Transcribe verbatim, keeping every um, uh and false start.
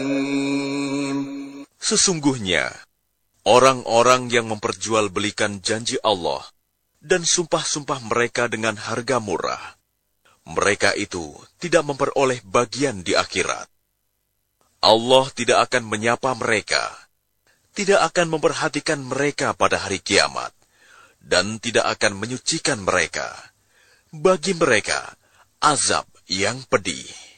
Sesungguhnya, orang-orang yang memperjualbelikan janji Allah dan sumpah-sumpah mereka dengan harga murah, mereka itu tidak memperoleh bagian di akhirat. Allah tidak akan menyapa mereka, tidak akan memperhatikan mereka pada hari kiamat, dan tidak akan menyucikan mereka. Bagi mereka, azab yang pedih.